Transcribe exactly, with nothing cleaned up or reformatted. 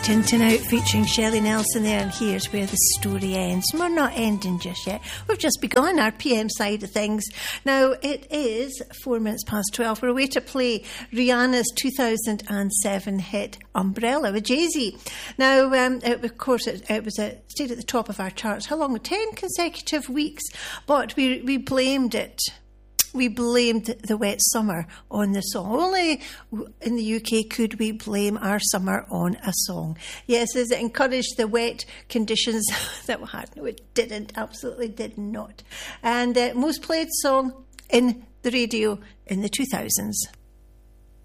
Tintin Out featuring Shelley Nelson there, and here's where the story ends. We're not ending just yet. We've just begun our P M side of things. Now, it is four minutes past twelve. We're away to play Rihanna's two thousand seven hit Umbrella with Jay-Z. Now, um, it, of course, it, it was a, stayed at the top of our charts. How long? Ten consecutive weeks. But we, we blamed it. We blamed the wet summer on the song. Only in the U K could we blame our summer on a song. Yes, as it encouraged the wet conditions that we had. No, it didn't. Absolutely did not. And uh, most played song in the radio in the two thousands.